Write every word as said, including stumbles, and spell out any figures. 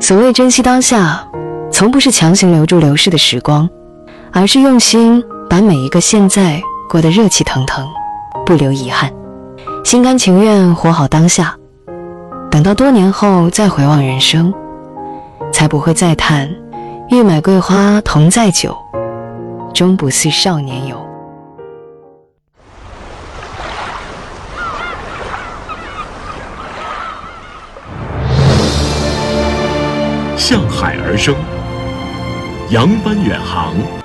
所谓珍惜当下，从不是强行留住流逝的时光，而是用心把每一个现在过得热气腾腾，不留遗憾，心甘情愿活好当下，等到多年后再回望人生，才不会再叹欲买桂花同载酒，终不似少年游。 向海而生，扬帆远航，